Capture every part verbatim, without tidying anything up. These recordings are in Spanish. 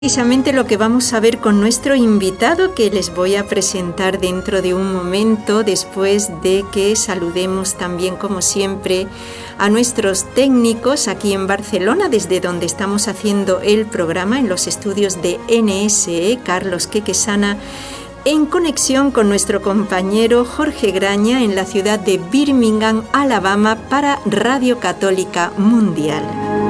Precisamente lo que vamos a ver con nuestro invitado, que les voy a presentar dentro de un momento, después de que saludemos también, como siempre, a nuestros técnicos aquí en Barcelona, desde donde estamos haciendo el programa, en los estudios de N S E, Carlos Quequesana, en conexión con nuestro compañero Jorge Graña en la ciudad de Birmingham, Alabama, para Radio Católica Mundial.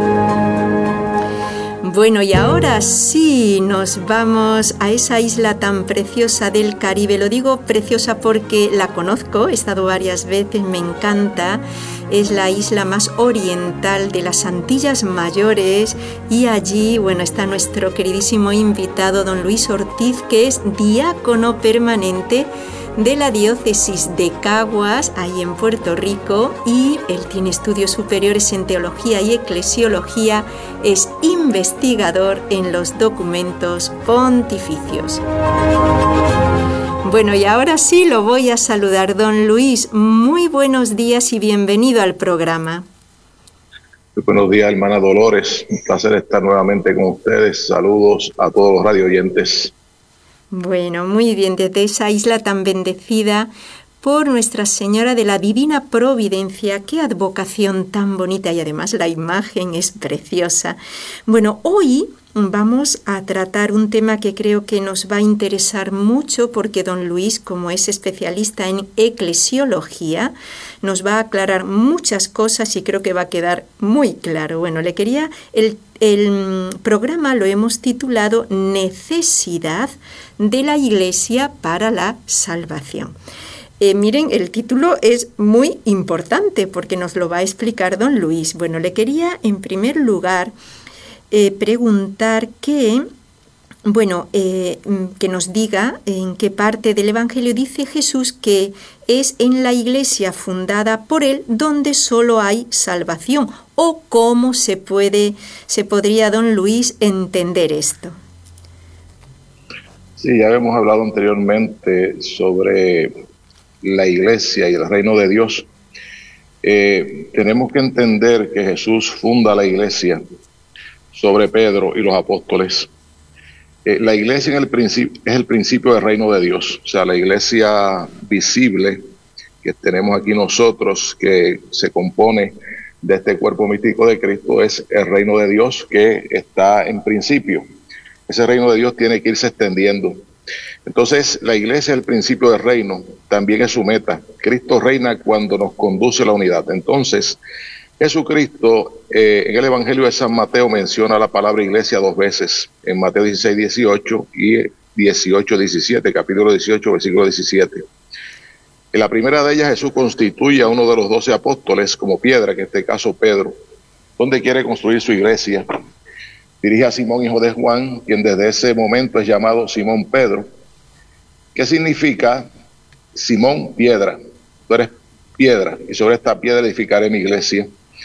Bueno, y ahora sí nos vamos a esa isla tan preciosa del Caribe. Lo digo preciosa porque la conozco, he estado varias veces, me encanta. Es la isla más oriental de las Antillas Mayores y allí, bueno, está nuestro queridísimo invitado, don Luis Ortiz, que es diácono permanente de la diócesis de Caguas, ahí en Puerto Rico, y él tiene estudios superiores en teología y eclesiología, es investigador en los documentos pontificios. Bueno, y ahora sí lo voy a saludar, don Luis. Muy buenos días y bienvenido al programa. Muy buenos días, hermana Dolores. Un placer estar nuevamente con ustedes. Saludos a todos los radio oyentes. Bueno, muy bien, desde esa isla tan bendecida por Nuestra Señora de la Divina Providencia. Qué advocación tan bonita, y además la imagen es preciosa. Bueno, hoy vamos a tratar un tema que creo que nos va a interesar mucho, porque don Luis, como es especialista en eclesiología, nos va a aclarar muchas cosas y creo que va a quedar muy claro. Bueno, le quería, el, el programa lo hemos titulado Necesidad de la Iglesia para la Salvación. Eh, miren, el título es muy importante porque nos lo va a explicar don Luis. Bueno, le quería en primer lugar eh, preguntar que, bueno, eh, que nos diga en qué parte del Evangelio dice Jesús que es en la iglesia fundada por él donde solo hay salvación, o cómo se puede, se podría, don Luis, entender esto. Sí, ya hemos hablado anteriormente sobre la iglesia y el reino de Dios. Eh, tenemos que entender que Jesús funda la iglesia sobre Pedro y los apóstoles. Eh, la iglesia en el principio es el principio del reino de Dios, o sea, la iglesia visible que tenemos aquí nosotros, que se compone de este cuerpo místico de Cristo, es el reino de Dios que está en principio. Ese reino de Dios tiene que irse extendiendo. Entonces, la iglesia es el principio del reino, también es su meta. Cristo reina cuando nos conduce a la unidad. Entonces, Jesucristo, eh, en el Evangelio de San Mateo menciona la palabra iglesia dos veces, en Mateo dieciséis, dieciocho y dieciocho, diecisiete, capítulo dieciocho, versículo diecisiete. En la primera de ellas, Jesús constituye a uno de los doce apóstoles como piedra, que en este caso Pedro, donde quiere construir su iglesia. Dirige a Simón, hijo de Juan, quien desde ese momento es llamado Simón Pedro. ¿Qué significa Simón piedra? Tú eres piedra, y sobre esta piedra edificaré mi iglesia.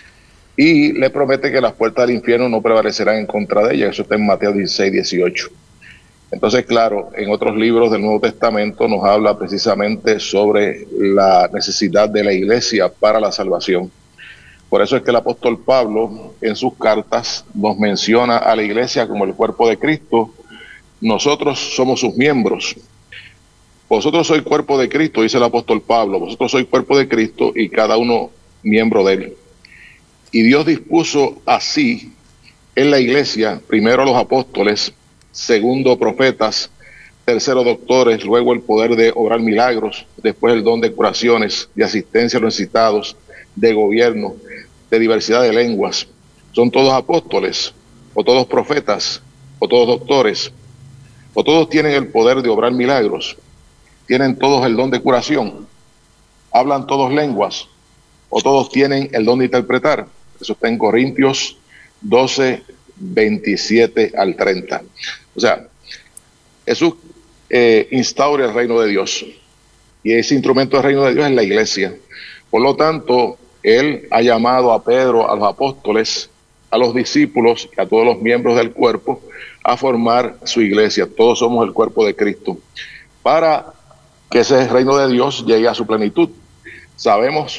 Y le promete que las puertas del infierno no prevalecerán en contra de ella. Eso está en Mateo dieciséis, dieciocho. Entonces, claro, en otros libros del Nuevo Testamento nos habla precisamente sobre la necesidad de la iglesia para la salvación. Por eso es que el apóstol Pablo en sus cartas nos menciona a la iglesia como el cuerpo de Cristo. Nosotros somos sus miembros. Vosotros sois cuerpo de Cristo, dice el apóstol Pablo. Vosotros sois cuerpo de Cristo y cada uno miembro de él. Y Dios dispuso así en la iglesia, primero los apóstoles, segundo profetas, tercero doctores, luego el poder de obrar milagros, después el don de curaciones, de asistencia a los necesitados, de gobierno, de diversidad de lenguas. ¿Son todos apóstoles, o todos profetas, o todos doctores, o todos tienen el poder de obrar milagros? ¿Tienen todos el don de curación? ¿Hablan todos lenguas? ¿O todos tienen el don de interpretar? Eso está en Corintios doce, veintisiete al treinta. O sea, Jesús eh, instaura el reino de Dios, y ese instrumento del reino de Dios es la iglesia. Por lo tanto, Él ha llamado a Pedro, a los apóstoles, a los discípulos y a todos los miembros del cuerpo a formar su iglesia. Todos somos el cuerpo de Cristo, para que ese reino de Dios llegue a su plenitud. Sabemos,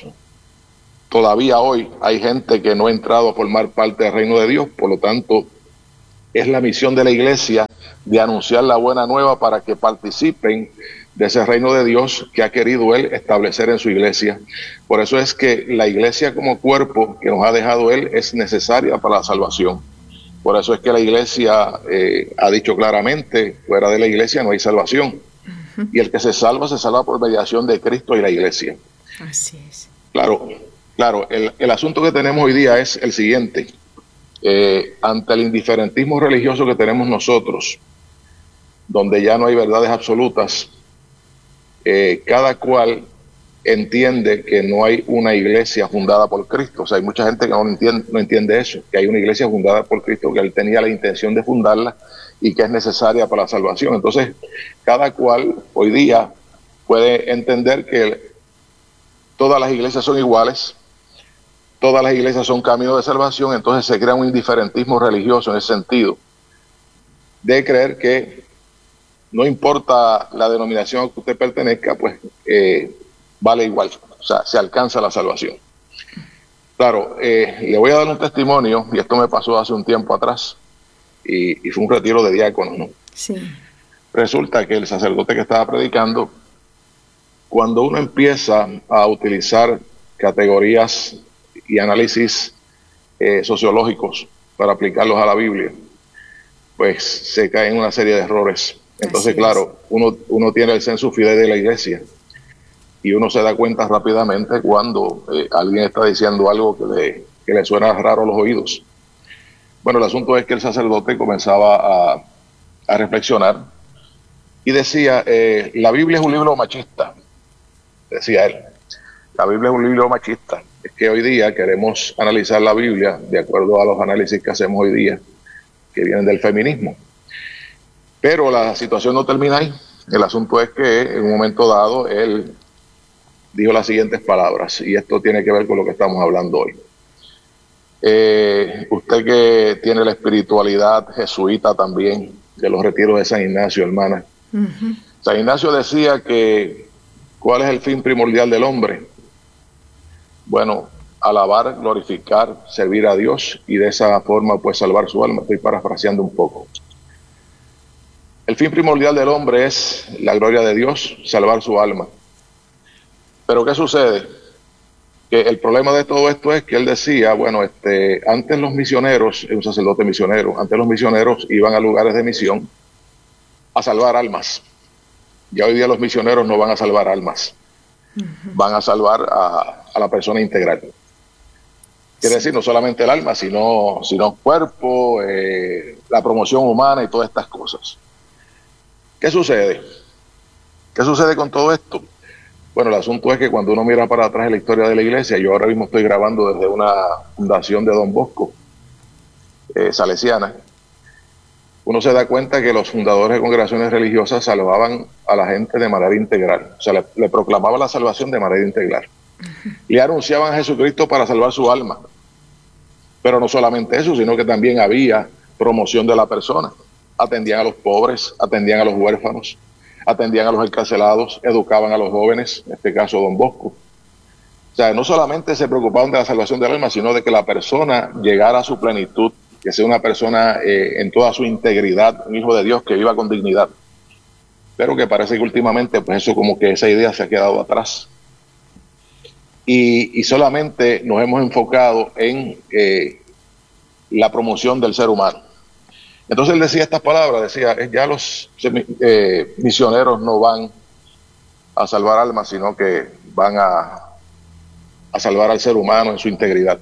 todavía hoy hay gente que no ha entrado a formar parte del reino de Dios, por lo tanto, es la misión de la iglesia de anunciar la buena nueva para que participen de ese reino de Dios que ha querido Él establecer en su iglesia. Por eso es que la iglesia como cuerpo que nos ha dejado Él es necesaria para la salvación. Por eso es que la iglesia eh, ha dicho claramente, fuera de la iglesia no hay salvación. Uh-huh. Y el que se salva, se salva por mediación de Cristo y la iglesia. Así es. Claro, claro, el, el asunto que tenemos hoy día es el siguiente. Eh, ante el indiferentismo religioso que tenemos nosotros, donde ya no hay verdades absolutas, eh, cada cual entiende que no hay una iglesia fundada por Cristo. O sea, hay mucha gente que no entiende, no entiende eso, que hay una iglesia fundada por Cristo, que Él tenía la intención de fundarla y que es necesaria para la salvación. Entonces, cada cual hoy día puede entender que todas las iglesias son iguales, todas las iglesias son caminos de salvación, entonces se crea un indiferentismo religioso en ese sentido, de creer que no importa la denominación a que usted pertenezca, pues eh, vale igual, o sea, se alcanza la salvación. Claro, eh, le voy a dar un testimonio, y esto me pasó hace un tiempo atrás, y, y fue un retiro de diáconos, ¿no? Sí. Resulta que el sacerdote que estaba predicando, cuando uno empieza a utilizar categorías y análisis eh, sociológicos para aplicarlos a la Biblia, pues se cae en una serie de errores. Entonces, claro, uno, uno tiene el sensu fidei de la iglesia y uno se da cuenta rápidamente cuando eh, alguien está diciendo algo que le, que le suena raro a los oídos. Bueno, el asunto es que el sacerdote comenzaba a, a reflexionar y decía, eh, la Biblia es un libro machista, decía él. La Biblia es un libro machista. Es que hoy día queremos analizar la Biblia de acuerdo a los análisis que hacemos hoy día, que vienen del feminismo. Pero la situación no termina ahí. El asunto es que en un momento dado él dijo las siguientes palabras, y esto tiene que ver con lo que estamos hablando hoy. Eh, usted que tiene la espiritualidad jesuita también, de los retiros de San Ignacio, hermana. Uh-huh. San Ignacio decía que, ¿cuál es el fin primordial del hombre? Bueno, alabar, glorificar, servir a Dios y de esa forma pues salvar su alma. Estoy parafraseando un poco. El fin primordial del hombre es la gloria de Dios, salvar su alma. Pero ¿qué sucede? Que el problema de todo esto es que él decía, bueno, este, antes los misioneros, un sacerdote misionero, antes los misioneros iban a lugares de misión a salvar almas. Ya hoy día los misioneros no van a salvar almas, uh-huh. van a salvar a, a la persona integral. Quiere decir, no solamente el alma, sino, sino cuerpo, eh, la promoción humana y todas estas cosas. ¿Qué sucede? ¿Qué sucede con todo esto? Bueno, el asunto es que cuando uno mira para atrás en la historia de la iglesia, yo ahora mismo estoy grabando desde una fundación de Don Bosco, eh, salesiana, uno se da cuenta que los fundadores de congregaciones religiosas salvaban a la gente de manera integral, o sea, le, le proclamaban la salvación de manera integral. Uh-huh. Le anunciaban a Jesucristo para salvar su alma, pero no solamente eso, sino que también había promoción de la persona. Atendían a los pobres, atendían a los huérfanos, atendían a los encarcelados, educaban a los jóvenes, en este caso Don Bosco. O sea, no solamente se preocupaban de la salvación del alma, sino de que la persona llegara a su plenitud, que sea una persona eh, en toda su integridad, un hijo de Dios que viva con dignidad. Pero que parece que últimamente, pues eso como que esa idea se ha quedado atrás. Y, y solamente nos hemos enfocado en eh, la promoción del ser humano. Entonces él decía estas palabras, decía, ya los eh, misioneros no van a salvar almas, sino que van a, a salvar al ser humano en su integridad.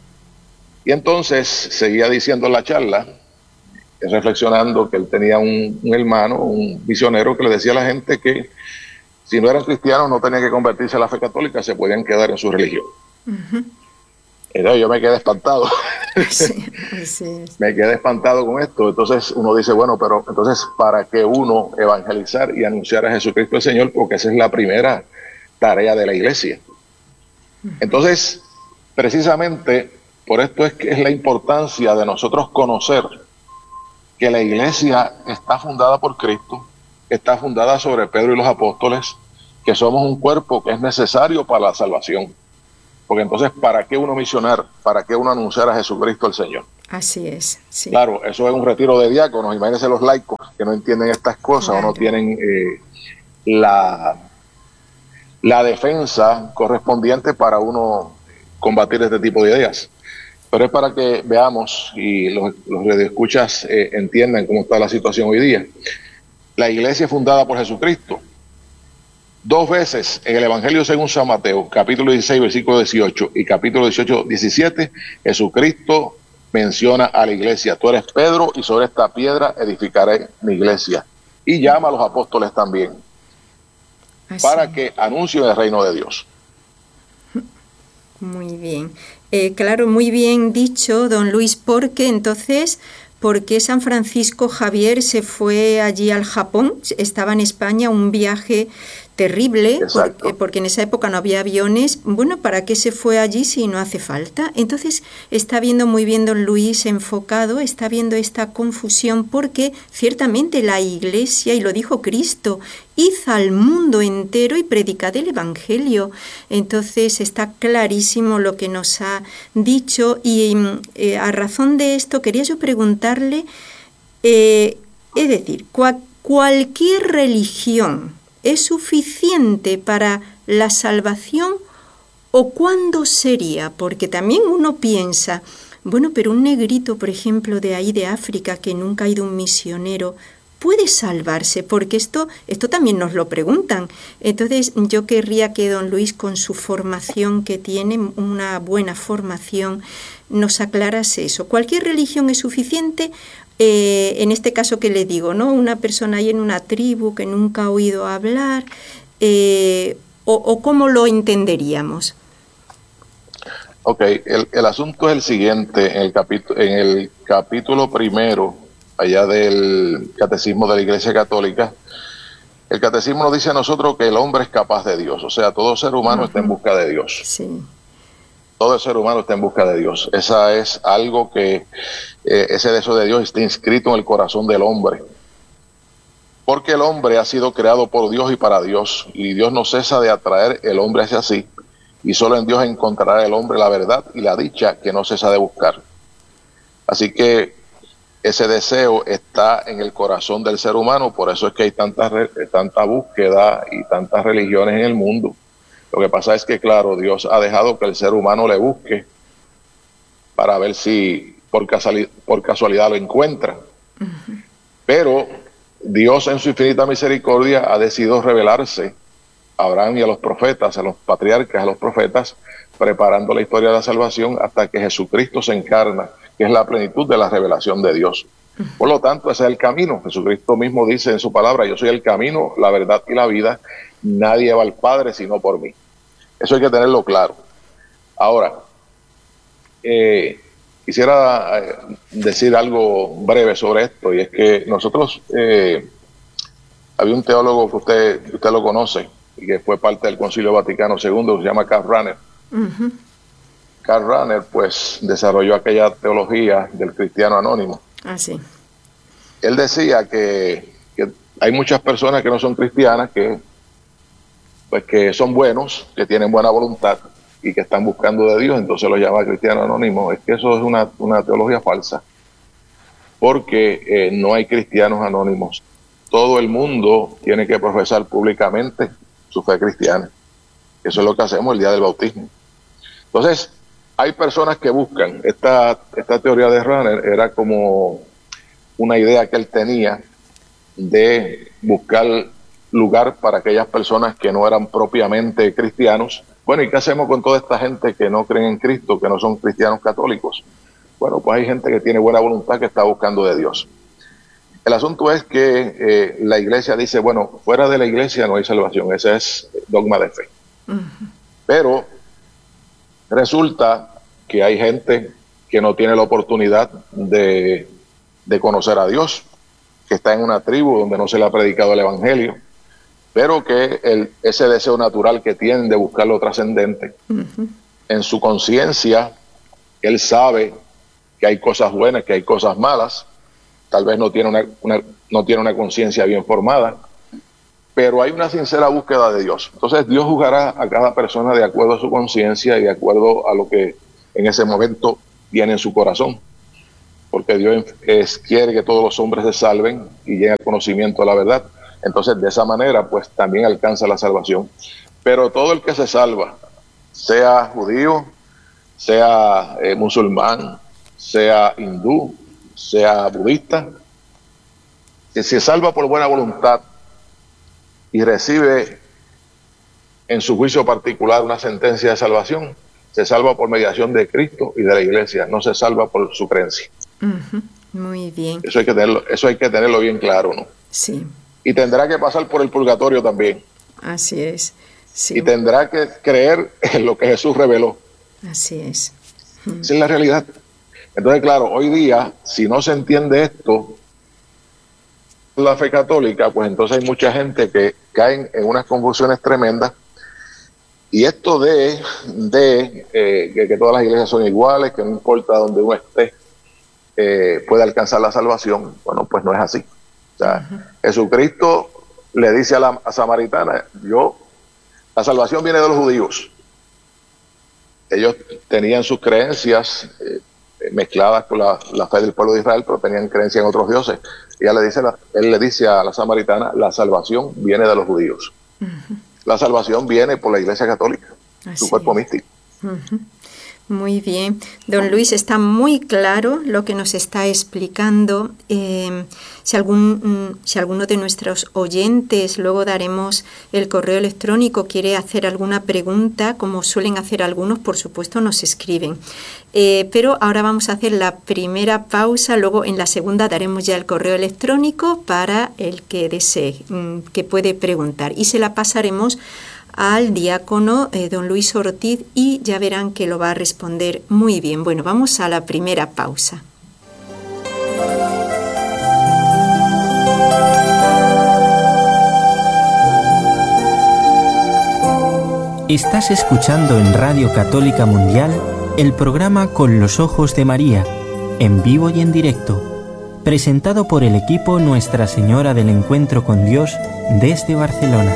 Y entonces seguía diciendo en la charla, reflexionando que él tenía un, un hermano, un misionero que le decía a la gente que si no eran cristianos no tenían que convertirse a la fe católica, se podían quedar en su religión. Uh-huh. Entonces yo me quedé espantado. Sí, sí. Me quedé espantado con esto. Entonces uno dice, bueno, pero entonces ¿para qué uno evangelizar y anunciar a Jesucristo el Señor? Porque esa es la primera tarea de la iglesia. Entonces, precisamente por esto es que es la importancia de nosotros conocer que la iglesia está fundada por Cristo, está fundada sobre Pedro y los apóstoles, que somos un cuerpo que es necesario para la salvación. Porque entonces, ¿para qué uno misionar? ¿Para qué uno anunciar a Jesucristo el Señor? Así es, sí. Claro, eso es un retiro de diáconos. Imagínense los laicos que no entienden estas cosas, claro, o no tienen eh, la, la defensa correspondiente para uno combatir este tipo de ideas. Pero es para que veamos y los, los radioescuchas eh, entiendan cómo está la situación hoy día. La iglesia fundada por Jesucristo. Dos veces en el Evangelio según San Mateo, capítulo dieciséis, versículo dieciocho y capítulo dieciocho, diecisiete, Jesucristo menciona a la iglesia: tú eres Pedro y sobre esta piedra edificaré mi iglesia. Y llama a los apóstoles también, así, para que anuncien el reino de Dios. Muy bien. Eh, claro, muy bien dicho, don Luis, porque entonces, ¿por qué San Francisco Javier se fue allí al Japón? Estaba en España, un viaje terrible, porque, porque en esa época no había aviones. Bueno, ¿para qué se fue allí si no hace falta? Entonces está viendo muy bien don Luis enfocado, está viendo esta confusión, porque ciertamente la Iglesia, y lo dijo Cristo, id al mundo entero y predicad el Evangelio. Entonces está clarísimo lo que nos ha dicho, y eh, a razón de esto quería yo preguntarle, eh, es decir, cua- cualquier religión ¿es suficiente para la salvación o cuándo sería? Porque también uno piensa, bueno, pero un negrito, por ejemplo, de ahí de África, que nunca ha ido un misionero, ¿puede salvarse? Porque esto, esto también nos lo preguntan. Entonces yo querría que don Luis, con su formación que tiene, una buena formación, nos aclarase eso. ¿Cualquier religión es suficiente? Eh, en este caso que le digo, ¿no? Una persona ahí en una tribu que nunca ha oído hablar, eh, o, o ¿cómo lo entenderíamos? Ok, el, el asunto es el siguiente. En el, capítulo, en el capítulo primero, allá del Catecismo de la Iglesia Católica, el Catecismo nos dice a nosotros que el hombre es capaz de Dios, o sea, todo ser humano uh-huh. está en busca de Dios. Sí. Todo el ser humano está en busca de Dios. Esa es algo que, eh, ese deseo de Dios está inscrito en el corazón del hombre. Porque el hombre ha sido creado por Dios y para Dios, y Dios no cesa de atraer el hombre hacia sí, y solo en Dios encontrará el hombre la verdad y la dicha que no cesa de buscar. Así que ese deseo está en el corazón del ser humano, por eso es que hay tanta, tanta búsqueda y tantas religiones en el mundo. Lo que pasa es que, claro, Dios ha dejado que el ser humano le busque para ver si por casualidad, por casualidad lo encuentra. Uh-huh. Pero Dios en su infinita misericordia ha decidido revelarse a Abraham y a los profetas, a los patriarcas, a los profetas, preparando la historia de la salvación hasta que Jesucristo se encarna, que es la plenitud de la revelación de Dios. Uh-huh. Por lo tanto, ese es el camino. Jesucristo mismo dice en su palabra: yo soy el camino, la verdad y la vida. Nadie va al Padre sino por mí. Eso hay que tenerlo claro. Ahora, eh, quisiera eh, decir algo breve sobre esto, y es que nosotros, eh, había un teólogo que usted, que usted lo conoce, y que fue parte del Concilio Vaticano segundo, que se llama Karl Rahner. Uh-huh. Karl Rahner, pues, desarrolló aquella teología del cristiano anónimo. Ah, sí. Él decía que, que hay muchas personas que no son cristianas, que pues que son buenos, que tienen buena voluntad y que están buscando de Dios, entonces lo llama cristiano anónimo. Es que eso es una, una teología falsa, porque eh, no hay cristianos anónimos. Todo el mundo tiene que profesar públicamente su fe cristiana. Eso es lo que hacemos el día del bautismo. Entonces, hay personas que buscan. Esta, esta teoría de Rahner era como una idea que él tenía de buscar lugar para aquellas personas que no eran propiamente cristianos. Bueno, ¿y qué hacemos con toda esta gente que no creen en Cristo, que no son cristianos católicos? Bueno, pues hay gente que tiene buena voluntad, que está buscando de Dios. El asunto es que eh, la iglesia dice, bueno, fuera de la iglesia no hay salvación. Ese es dogma de fe. Uh-huh. Pero resulta que hay gente que no tiene la oportunidad de, de conocer a Dios, que está en una tribu donde no se le ha predicado el evangelio, pero que el, ese deseo natural que tienen de buscar lo trascendente, uh-huh. en su conciencia, él sabe que hay cosas buenas, que hay cosas malas, tal vez no tiene una, una, no tiene una conciencia bien formada, pero hay una sincera búsqueda de Dios. Entonces Dios juzgará a cada persona de acuerdo a su conciencia y de acuerdo a lo que en ese momento viene en su corazón. porque Dios es, quiere que todos los hombres se salven y lleguen al conocimiento de la verdad. Entonces, de esa manera, pues también alcanza la salvación. Pero todo el que se salva, sea judío, sea eh, musulmán, sea hindú, sea budista, que se salva por buena voluntad y recibe en su juicio particular una sentencia de salvación, se salva por mediación de Cristo y de la Iglesia, no se salva por su creencia. Uh-huh. Muy bien. Eso hay que tenerlo, eso hay que tenerlo bien claro, ¿no? Sí. Y tendrá que pasar por el purgatorio también. Así es. Sí. Y tendrá que creer en lo que Jesús reveló. Así es. Esa es la realidad. Entonces, claro, hoy día, si no se entiende esto, la fe católica, pues entonces hay mucha gente que cae en unas confusiones tremendas. Y esto de, de eh, que, que todas las iglesias son iguales, que no importa donde uno esté, eh, puede alcanzar la salvación, bueno, pues no es así. O sea, uh-huh. Jesucristo le dice a la a samaritana, yo, la salvación viene de los judíos. Ellos tenían sus creencias eh, mezcladas con la, la fe del pueblo de Israel, pero tenían creencia en otros dioses. Y ella le dice, él le dice a la samaritana, la salvación viene de los judíos. Uh-huh. La salvación viene por la Iglesia Católica, así su cuerpo místico. Uh-huh. Muy bien. Don Luis, está muy claro lo que nos está explicando. Eh, si, algún, si alguno de nuestros oyentes, luego daremos el correo electrónico, quiere hacer alguna pregunta, como suelen hacer algunos, por supuesto nos escriben. Eh, pero ahora vamos a hacer la primera pausa, luego en la segunda daremos ya el correo electrónico para el que desee, que puede preguntar. Y se la pasaremos al diácono eh, don Luis Ortiz y ya verán que lo va a responder muy bien. Bueno, vamos a la primera pausa. Estás escuchando en Radio Católica Mundial el programa Con los Ojos de María, en vivo y en directo, presentado por el equipo Nuestra Señora del Encuentro con Dios desde Barcelona.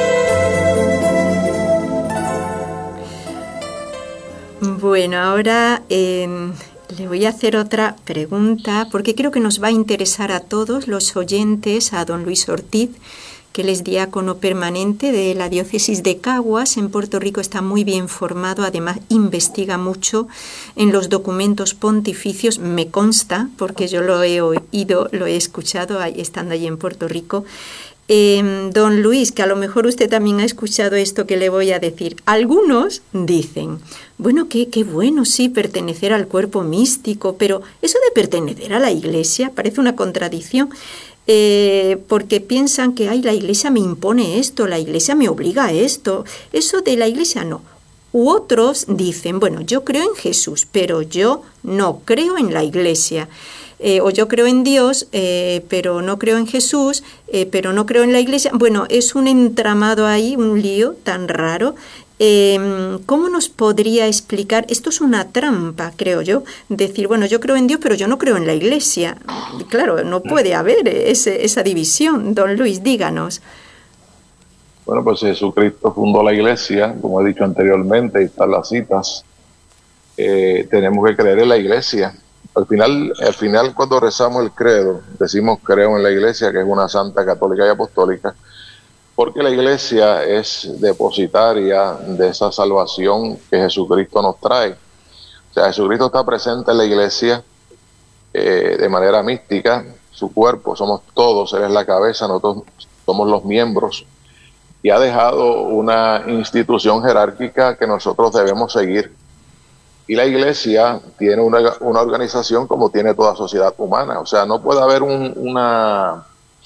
Bueno, ahora eh, le voy a hacer otra pregunta porque creo que nos va a interesar a todos los oyentes, a don Luis Ortiz, que él es diácono permanente de la diócesis de Caguas, en Puerto Rico, está muy bien formado, además investiga mucho en los documentos pontificios, me consta, porque yo lo he oído, lo he escuchado ahí, estando allí en Puerto Rico. Eh, don Luis, que a lo mejor usted también ha escuchado esto que le voy a decir. Algunos dicen, bueno, qué, qué bueno, sí, pertenecer al cuerpo místico, pero eso de pertenecer a la Iglesia parece una contradicción, eh, porque piensan que, ay, la Iglesia me impone esto, la Iglesia me obliga a esto, eso de la Iglesia no. U otros dicen, bueno, yo creo en Jesús, pero yo no creo en la Iglesia. Eh, o yo creo en Dios, eh, pero no creo en Jesús, eh, pero no creo en la Iglesia. Bueno, es un entramado ahí, un lío tan raro. Eh, ¿Cómo nos podría explicar? Esto es una trampa, creo yo, decir, bueno, yo creo en Dios, pero yo no creo en la Iglesia. Claro, no puede haber ese, esa división. Don Luis, díganos. Bueno, pues Jesucristo fundó la Iglesia, como he dicho anteriormente, y están las citas. Eh, tenemos que creer en la Iglesia. Al final, al final, cuando rezamos el credo, decimos creo en la Iglesia, que es una santa, católica y apostólica, porque la Iglesia es depositaria de esa salvación que Jesucristo nos trae. O sea, Jesucristo está presente en la Iglesia eh, de manera mística, su cuerpo, somos todos, Él es la cabeza, nosotros somos los miembros, y ha dejado una institución jerárquica que nosotros debemos seguir. Y la Iglesia tiene una, una organización como tiene toda sociedad humana. O sea, no puede haber un, una,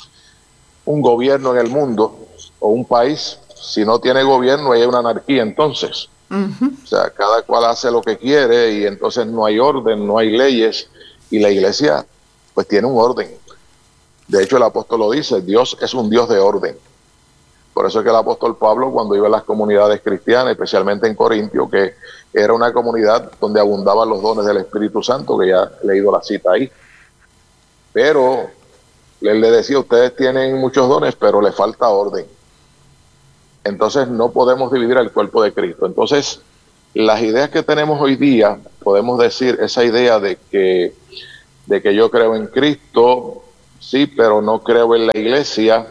un gobierno en el mundo o un país si no tiene gobierno, hay una anarquía entonces. Uh-huh. O sea, cada cual hace lo que quiere y entonces no hay orden, no hay leyes. Y la Iglesia pues tiene un orden. De hecho, el apóstol lo dice, Dios es un Dios de orden. Por eso es que el apóstol Pablo, cuando iba a las comunidades cristianas, especialmente en Corintio, que era una comunidad donde abundaban los dones del Espíritu Santo, que ya he leído la cita ahí, pero él le decía, ustedes tienen muchos dones, pero les falta orden. Entonces no podemos dividir el cuerpo de Cristo. Entonces, las ideas que tenemos hoy día, podemos decir esa idea de que de que yo creo en Cristo, sí, pero no creo en la iglesia,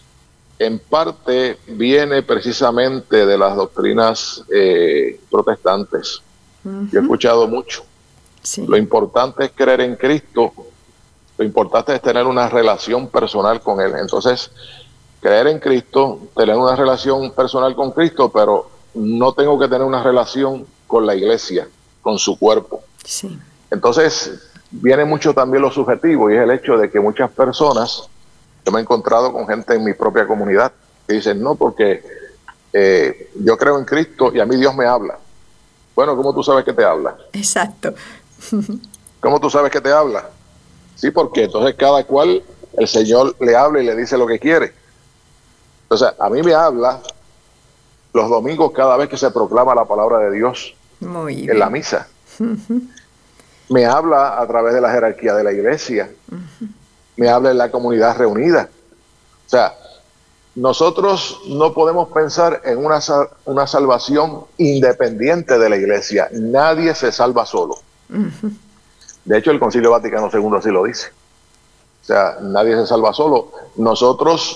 en parte viene precisamente de las doctrinas eh, protestantes. Uh-huh. Yo he escuchado mucho. Sí. Lo importante es creer en Cristo, lo importante es tener una relación personal con Él. Entonces, creer en Cristo, tener una relación personal con Cristo, pero no tengo que tener una relación con la iglesia, con su cuerpo. Sí. Entonces, viene mucho también lo subjetivo, y es el hecho de que muchas personas, yo me he encontrado con gente en mi propia comunidad, que dicen, no, porque eh, yo creo en Cristo y a mí Dios me habla. Bueno, ¿cómo tú sabes que te habla? Exacto. ¿Cómo tú sabes que te habla? Sí, porque entonces cada cual, el Señor le habla y le dice lo que quiere. Entonces, a mí me habla los domingos cada vez que se proclama la palabra de Dios Muy bien. en la misa. Uh-huh. Me habla a través de la jerarquía de la iglesia. Uh-huh. Me habla en la comunidad reunida. O sea, nosotros no podemos pensar en una, una salvación independiente de la iglesia. Nadie se salva solo. Uh-huh. De hecho, el Concilio Vaticano segundo así lo dice. O sea, nadie se salva solo. Nosotros,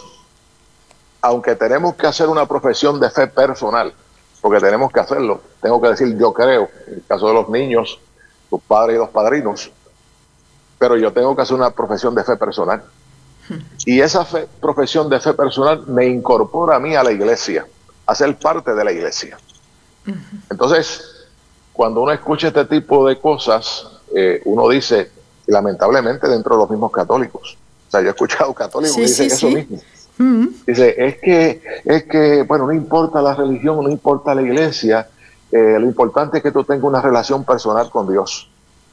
aunque tenemos que hacer una profesión de fe personal, porque tenemos que hacerlo, tengo que decir yo creo, en el caso de los niños, los padres y los padrinos, pero yo tengo que hacer una profesión de fe personal. Y esa fe, profesión de fe personal me incorpora a mí a la iglesia, a ser parte de la iglesia. Entonces, cuando uno escucha este tipo de cosas, eh, uno dice, lamentablemente dentro de los mismos católicos, o sea, yo he escuchado católicos sí, que dicen sí, eso sí. mismo. Uh-huh. Dice, es que, es que, bueno, no importa la religión, no importa la iglesia, eh, lo importante es que tú tengas una relación personal con Dios.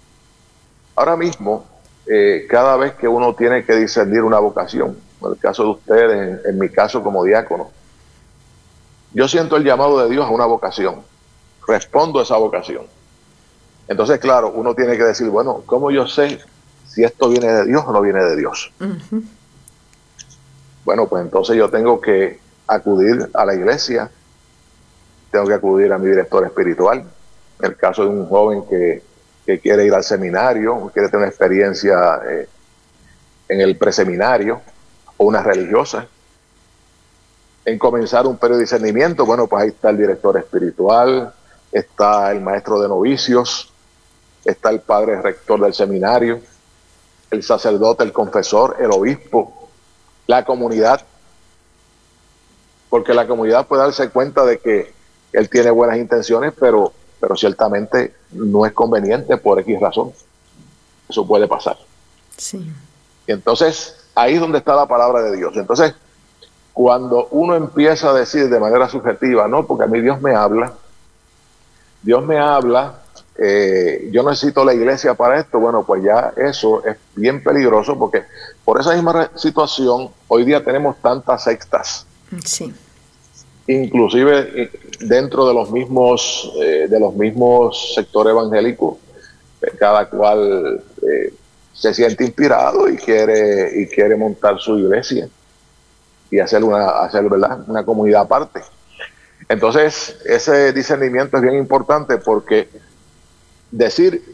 Ahora mismo, eh, cada vez que uno tiene que discernir una vocación, en el caso de ustedes, en, en mi caso como diácono, yo siento el llamado de Dios a una vocación, respondo a esa vocación. Entonces, claro, uno tiene que decir, bueno, ¿cómo yo sé si esto viene de Dios o no viene de Dios? Uh-huh. Bueno, pues entonces yo tengo que acudir a la iglesia, tengo que acudir a mi director espiritual. En el caso de un joven que, que quiere ir al seminario, quiere tener una experiencia eh, en el preseminario, o una religiosa, en comenzar un periodo de discernimiento, bueno, pues ahí está el director espiritual, está el maestro de novicios, está el padre rector del seminario, el sacerdote, el confesor, el obispo, la comunidad, porque la comunidad puede darse cuenta de que él tiene buenas intenciones, pero, pero ciertamente no es conveniente por X razón. Eso puede pasar. Sí. Y entonces, ahí es donde está la palabra de Dios. Entonces, cuando uno empieza a decir de manera subjetiva, no, porque a mí Dios me habla, Dios me habla, eh, yo necesito la iglesia para esto, bueno, pues ya eso es bien peligroso, porque por esa misma situación hoy día tenemos tantas sectas. Sí. Inclusive dentro de los mismos eh, de los mismos sectores evangélicos, eh, cada cual eh, se siente inspirado y quiere y quiere montar su iglesia y hacer una hacer verdad una comunidad aparte. Entonces ese discernimiento es bien importante, porque decir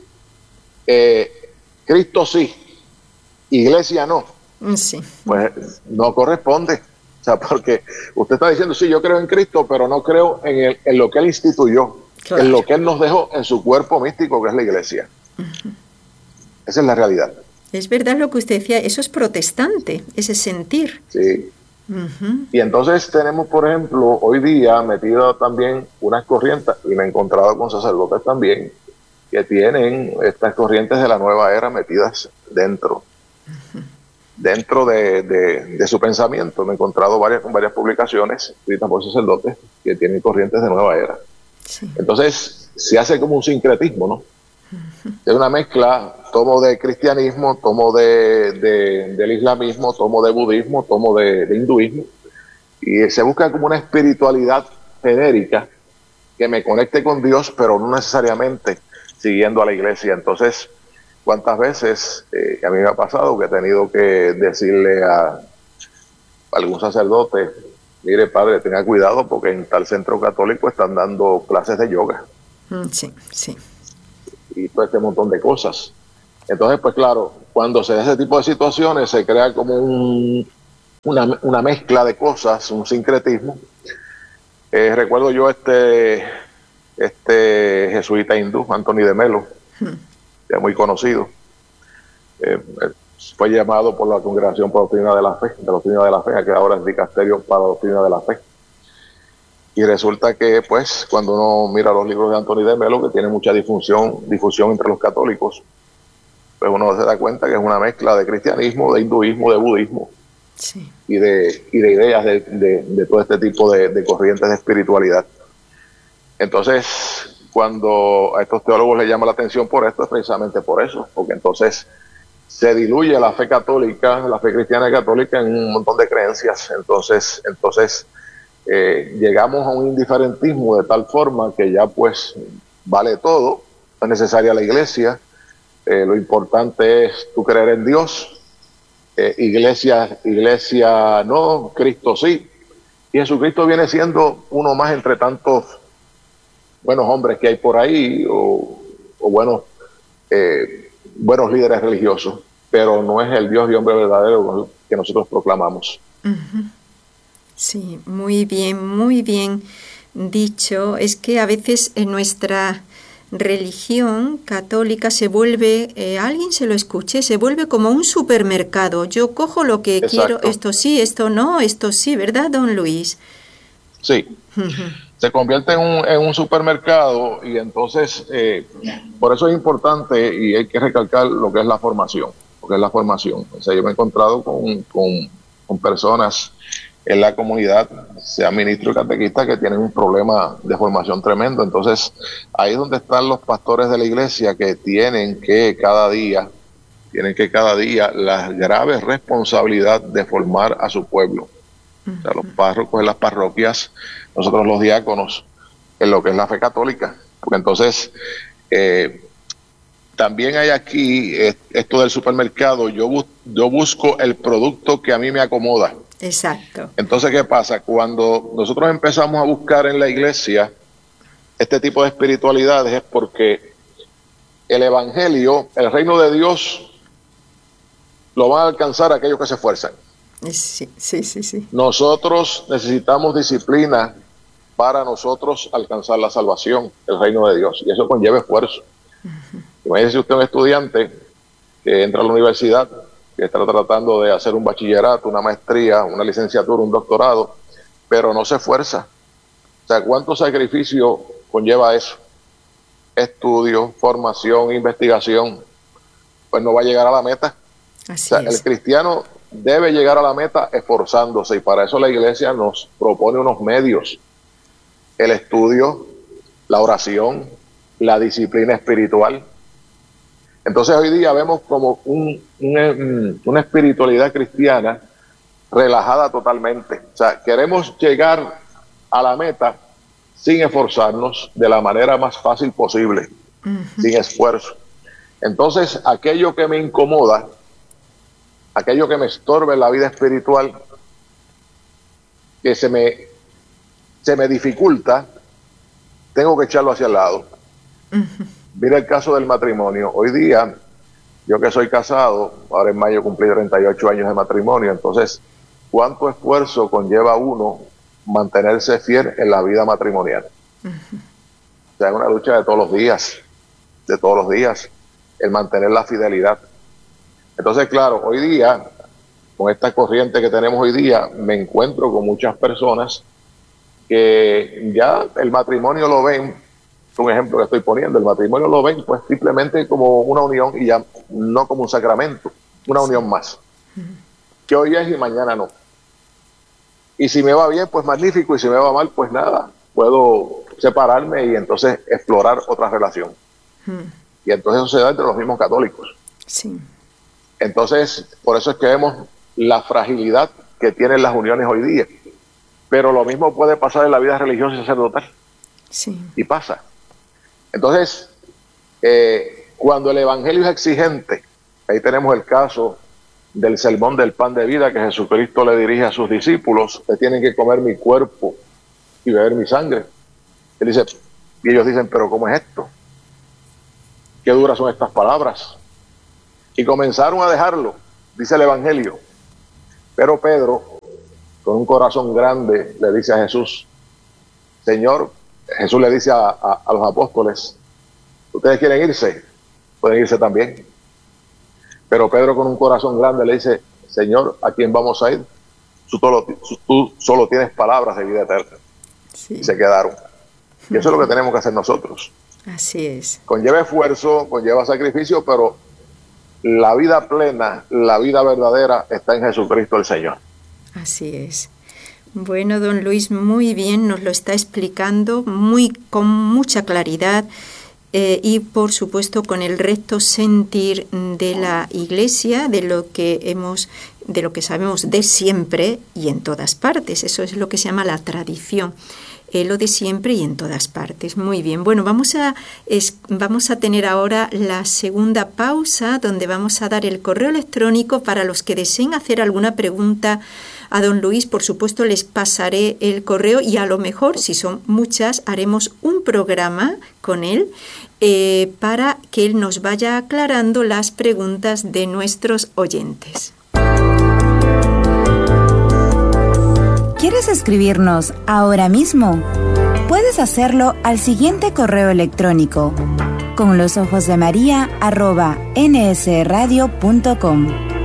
eh, Cristo sí, iglesia no, sí, pues no corresponde. O sea, porque usted está diciendo, sí, yo creo en Cristo, pero no creo en, el, en lo que Él instituyó, claro, en lo que Él nos dejó en su cuerpo místico, que es la iglesia. Uh-huh. Esa es la realidad. Es verdad lo que usted decía, eso es protestante, ese sentir. Sí. Uh-huh. Y entonces tenemos, por ejemplo, hoy día metido también unas corrientes, y me he encontrado con sacerdotes también, que tienen estas corrientes de la nueva era metidas dentro. Uh-huh. Dentro de, de, de su pensamiento. Me he encontrado varias, varias publicaciones escritas por sacerdotes que tienen corrientes de nueva era. Sí. Entonces se hace como un sincretismo, ¿no? Uh-huh. Es una mezcla, tomo de cristianismo, tomo de, de, del islamismo, tomo de budismo, tomo de, de hinduismo, y se busca como una espiritualidad genérica que me conecte con Dios, pero no necesariamente siguiendo a la iglesia. Entonces, ¿cuántas veces eh, a mí me ha pasado que he tenido que decirle a algún sacerdote, mire padre, tenga cuidado porque en tal centro católico están dando clases de yoga? Sí, sí. Y todo este montón de cosas. Entonces, pues claro, cuando se da ese tipo de situaciones se crea como un, una, una mezcla de cosas, un sincretismo. Eh, recuerdo yo este, este jesuita hindú, Anthony de Melo, hmm. que es muy conocido, eh, fue llamado por la Congregación para la Doctrina de la Fe, de la Doctrina de la Fe, que ahora es Dicasterio para la Doctrina de la Fe. Y resulta que, pues, cuando uno mira los libros de Anthony de Melo, que tiene mucha difusión, difusión entre los católicos, pues uno se da cuenta que es una mezcla de cristianismo, de hinduismo, de budismo, sí. y, de, y de ideas de, de, de todo este tipo de, de corrientes de espiritualidad. Entonces, cuando a estos teólogos les llama la atención por esto, es precisamente por eso, porque entonces se diluye la fe católica, la fe cristiana católica en un montón de creencias. Entonces, entonces eh, llegamos a un indiferentismo de tal forma que ya pues vale todo, no es necesaria la iglesia, eh, lo importante es tú creer en Dios, eh, iglesia, iglesia no, Cristo sí, y Jesucristo viene siendo uno más entre tantos buenos hombres que hay por ahí, o, o buenos, eh, buenos líderes religiosos, pero no es el Dios y hombre verdadero que nosotros proclamamos. Uh-huh. Sí, muy bien, muy bien dicho. Es que a veces en nuestra religión católica se vuelve, eh, alguien se lo escuché, se vuelve como un supermercado. Yo cojo lo que Exacto. quiero, esto sí, esto no, esto sí, ¿verdad, don Luis? Sí. Uh-huh. Se convierte en un, en un supermercado, y entonces eh, por eso es importante y hay que recalcar lo que es la formación, lo que es la formación. O sea, yo me he encontrado con, con, con personas en la comunidad, sea ministro y catequista, que tienen un problema de formación tremendo. Entonces ahí es donde están los pastores de la iglesia, que tienen que cada día, tienen que cada día la grave responsabilidad de formar a su pueblo. O sea, los párrocos en las parroquias, nosotros los diáconos, en lo que es la fe católica. Porque entonces, eh, también hay aquí eh, esto del supermercado, yo, bus yo busco el producto que a mí me acomoda. Exacto. Entonces, ¿qué pasa? Cuando nosotros empezamos a buscar en la iglesia este tipo de espiritualidades, es porque el evangelio, el reino de Dios, lo van a alcanzar aquellos que se esfuerzan. Sí, sí, sí, sí. Nosotros necesitamos disciplina para nosotros alcanzar la salvación, el reino de Dios, y eso conlleva esfuerzo. Uh-huh. Imagínese usted un estudiante que entra a la universidad, que está tratando de hacer un bachillerato, una maestría, una licenciatura, un doctorado, pero no se esfuerza. O sea, ¿cuánto sacrificio conlleva eso? Estudio, formación, investigación, pues no va a llegar a la meta. Así o sea, es. El cristiano debe llegar a la meta esforzándose, y para eso la iglesia nos propone unos medios: el estudio, la oración, la disciplina espiritual. Entonces hoy día vemos como un, un, una espiritualidad cristiana relajada totalmente. O sea, queremos llegar a la meta sin esforzarnos, de la manera más fácil posible, uh-huh. sin esfuerzo. Entonces aquello que me incomoda, aquello que me estorbe en la vida espiritual, que se me, se me dificulta, tengo que echarlo hacia el lado. Uh-huh. Mira el caso del matrimonio. Hoy día, yo que soy casado, ahora en mayo cumplí treinta y ocho años de matrimonio, entonces, ¿cuánto esfuerzo conlleva uno mantenerse fiel en la vida matrimonial? Uh-huh. O sea, es una lucha de todos los días, de todos los días, el mantener la fidelidad. Entonces, claro, hoy día, con esta corriente que tenemos hoy día, me encuentro con muchas personas que ya el matrimonio lo ven, un ejemplo que estoy poniendo, el matrimonio lo ven pues simplemente como una unión, y ya no como un sacramento, una unión más, uh-huh. que hoy es y mañana no. Y si me va bien, pues magnífico, y si me va mal, pues nada, puedo separarme y entonces explorar otra relación. Uh-huh. Y entonces eso se da entre los mismos católicos. Sí. Entonces, por eso es que vemos la fragilidad que tienen las uniones hoy día. Pero lo mismo puede pasar en la vida religiosa y sacerdotal. Sí. Y pasa. Entonces, eh, cuando el evangelio es exigente, ahí tenemos el caso del sermón del pan de vida que Jesucristo le dirige a sus discípulos: ustedes tienen que comer mi cuerpo y beber mi sangre. Él dice, y ellos dicen, pero ¿cómo es esto? ¿Qué duras son estas palabras? y comenzaron a dejarlo, dice el Evangelio. Pero Pedro, con un corazón grande, le dice a Jesús, Señor, Jesús le dice a, a, a los apóstoles, ¿ustedes quieren irse? Pueden irse también. Pero Pedro, con un corazón grande, le dice, Señor, ¿a quién vamos a ir? Tú solo, tú solo tienes palabras de vida eterna. Sí. Y se quedaron. Y eso es lo que tenemos que hacer nosotros. Así es. Conlleva esfuerzo, conlleva sacrificio, pero la vida plena, la vida verdadera está en Jesucristo el Señor. Así es. Bueno, don Luis, muy bien, nos lo está explicando muy con mucha claridad eh, y, por supuesto, con el recto sentir de la Iglesia, de lo que hemos, de lo que sabemos de siempre y en todas partes. Eso es lo que se llama la tradición. Eh, lo de siempre y en todas partes. Muy bien. Bueno, vamos a, es, vamos a tener ahora la segunda pausa, donde vamos a dar el correo electrónico para los que deseen hacer alguna pregunta a don Luis. Por supuesto, les pasaré el correo y a lo mejor, si son muchas, haremos un programa con él eh, para que él nos vaya aclarando las preguntas de nuestros oyentes. ¿Quieres escribirnos ahora mismo? Puedes hacerlo al siguiente correo electrónico, con los ojos de María arroba n s radio punto com.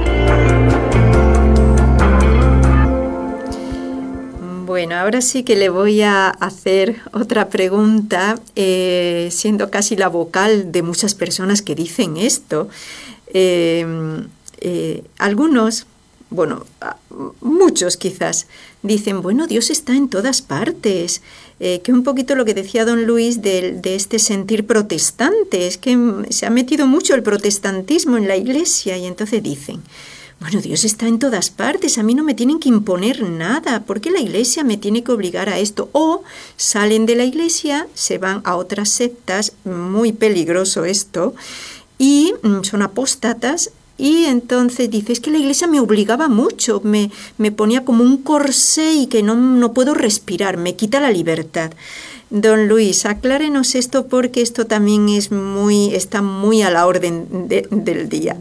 Bueno, ahora sí que le voy a hacer otra pregunta, eh, siendo casi la vocal de muchas personas que dicen esto. Eh, eh, algunos, bueno, muchos quizás, dicen, bueno, Dios está en todas partes, eh, que un poquito lo que decía don Luis de, de este sentir protestante, es que se ha metido mucho el protestantismo en la Iglesia y entonces dicen, bueno, Dios está en todas partes, a mí no me tienen que imponer nada, ¿por qué la Iglesia me tiene que obligar a esto? O salen de la Iglesia, se van a otras sectas, muy peligroso esto, y son apóstatas. Y entonces dice, es que la Iglesia me obligaba mucho, me, me ponía como un corsé y que no, no puedo respirar, me quita la libertad. Don Luis, aclárenos esto porque esto también es muy, está muy a la orden de, del día.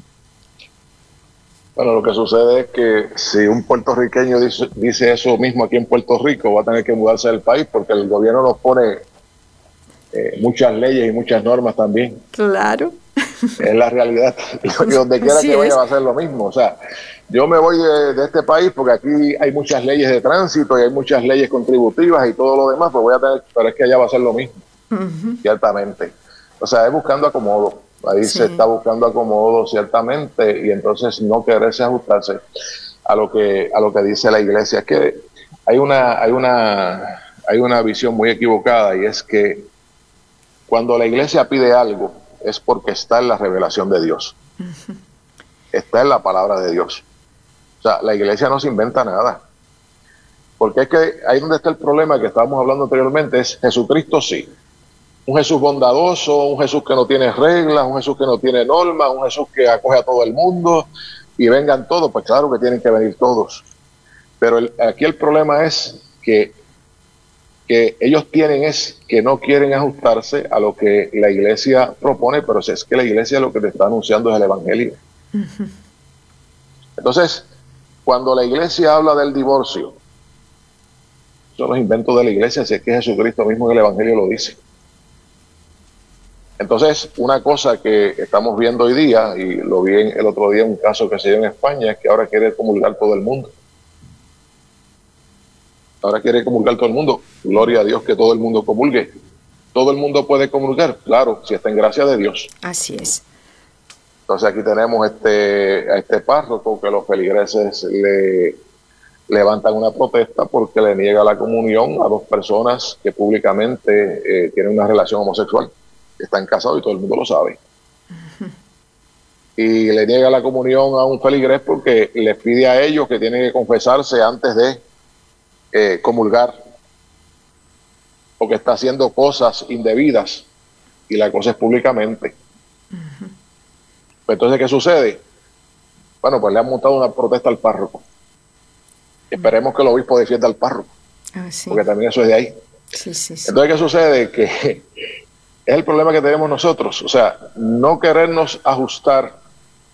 Bueno, lo que sucede es que si un puertorriqueño dice, dice eso mismo aquí en Puerto Rico, va a tener que mudarse del país porque el gobierno nos pone eh, muchas leyes y muchas normas también. Claro. Es la realidad. Y donde quiera sí que vaya es. va a ser lo mismo. O sea, yo me voy de, de este país porque aquí hay muchas leyes de tránsito y hay muchas leyes contributivas y todo lo demás, pues voy a tener, pero es que allá va a ser lo mismo, uh-huh. Ciertamente. O sea, es buscando acomodo. Ahí sí. Se está buscando acomodo, ciertamente, y entonces no quererse ajustarse a lo que a lo que dice la Iglesia. Es que hay una hay una hay una visión muy equivocada, y es que cuando la Iglesia pide algo es porque está en la revelación de Dios. Uh-huh. Está en la palabra de Dios. O sea, la Iglesia no se inventa nada. Porque es que ahí donde está el problema que estábamos hablando anteriormente, es Jesucristo sí. Un Jesús bondadoso, un Jesús que no tiene reglas, un Jesús que no tiene normas, un Jesús que acoge a todo el mundo y vengan todos. Pues claro que tienen que venir todos. Pero el, aquí el problema es que que ellos tienen es que no quieren ajustarse a lo que la Iglesia propone, pero es que la Iglesia lo que te está anunciando es el Evangelio. Uh-huh. Entonces, cuando la Iglesia habla del divorcio, son los inventos de la Iglesia, si es que Jesucristo mismo en el Evangelio lo dice. Entonces, una cosa que estamos viendo hoy día, y lo vi el otro día en un caso que se dio en España, es que ahora quiere comulgar todo el mundo. Ahora quiere comulgar todo el mundo. Gloria a Dios que todo el mundo comulgue. ¿Todo el mundo puede comulgar? Claro, si está en gracia de Dios. Así es. Entonces aquí tenemos este, a este párroco que los feligreses le levantan una protesta porque le niega la comunión a dos personas que públicamente eh, tienen una relación homosexual. Están casados y todo el mundo lo sabe. Uh-huh. Y le niega la comunión a un feligrés porque les pide a ellos que tienen que confesarse antes de Eh, comulgar, porque está haciendo cosas indebidas y la cosa es públicamente. Uh-huh. Entonces, ¿qué sucede? Bueno, pues le han montado una protesta al párroco. Uh-huh. Esperemos que el obispo defienda al párroco, ah, sí. Porque también eso es de ahí. Sí, sí, sí. Entonces, ¿qué sucede? Que es el problema que tenemos nosotros, o sea, no querernos ajustar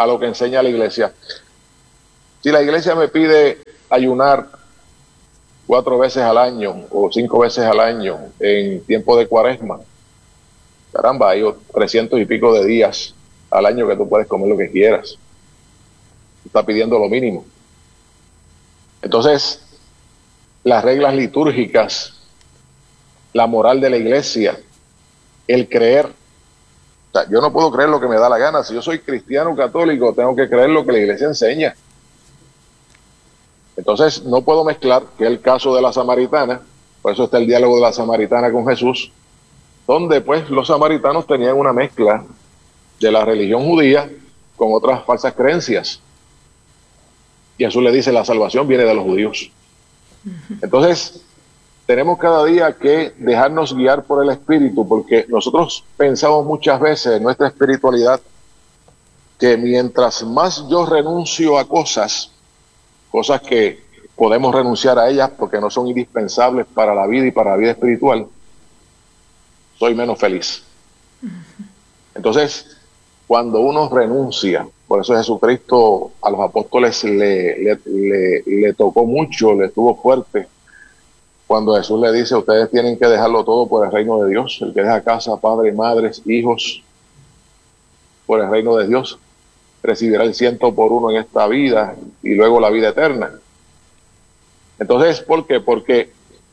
a lo que enseña la iglesia. Si la iglesia me pide ayunar cuatro veces al año o cinco veces al año en tiempo de cuaresma, caramba, hay trescientos y pico de días al año que tú puedes comer lo que quieras. Está pidiendo lo mínimo. Entonces, las reglas litúrgicas, la moral de la iglesia, el creer. O sea, yo no puedo creer lo que me da la gana. Si yo soy cristiano católico, tengo que creer lo que la iglesia enseña. Entonces, no puedo mezclar, que es el caso de la samaritana, por eso está el diálogo de la samaritana con Jesús, donde pues los samaritanos tenían una mezcla de la religión judía con otras falsas creencias. Y Jesús le dice, la salvación viene de los judíos. Entonces, tenemos cada día que dejarnos guiar por el Espíritu, porque nosotros pensamos muchas veces en nuestra espiritualidad que mientras más yo renuncio a cosas, cosas que podemos renunciar a ellas porque no son indispensables para la vida y para la vida espiritual, soy menos feliz. Entonces, cuando uno renuncia, por eso Jesucristo a los apóstoles le, le, le, le tocó mucho, le estuvo fuerte, cuando Jesús le dice, ustedes tienen que dejarlo todo por el reino de Dios. El que deja casa, padre, madres, hijos, por el reino de Dios, recibirá el ciento por uno en esta vida y luego la vida eterna. Entonces, ¿por qué? Porque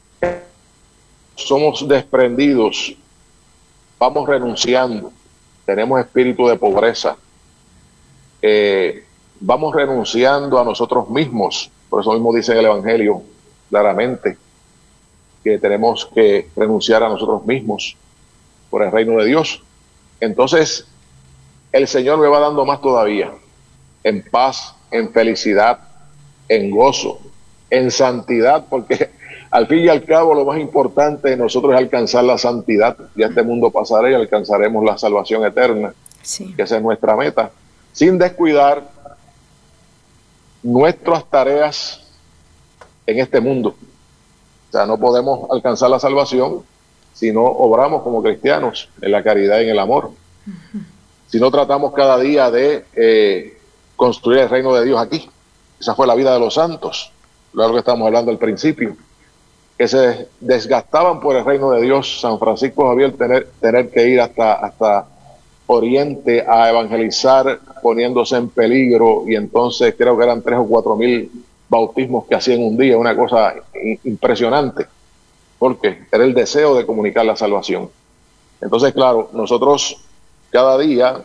somos desprendidos, vamos renunciando, tenemos espíritu de pobreza, eh, vamos renunciando a nosotros mismos. Por eso mismo dice el Evangelio claramente que tenemos que renunciar a nosotros mismos por el reino de Dios. Entonces, el Señor me va dando más todavía, en paz, en felicidad, en gozo, en santidad, porque al fin y al cabo lo más importante de nosotros es alcanzar la santidad. Ya este mundo pasará y alcanzaremos la salvación eterna, sí, que esa es nuestra meta, sin descuidar nuestras tareas en este mundo. O sea, no podemos alcanzar la salvación si no obramos como cristianos en la caridad y en el amor. Uh-huh. Si no tratamos cada día de eh, construir el reino de Dios aquí. Esa fue la vida de los santos, lo que estamos hablando al principio, que se desgastaban por el reino de Dios. San Francisco Javier tener, tener que ir hasta, hasta Oriente a evangelizar, poniéndose en peligro, y entonces creo que eran tres o cuatro mil bautismos que hacían un día, una cosa impresionante, porque era el deseo de comunicar la salvación. Entonces, claro, nosotros cada día,